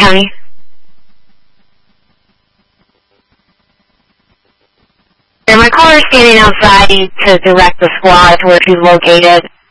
County. And my caller is standing outside to direct the squad to where she's located.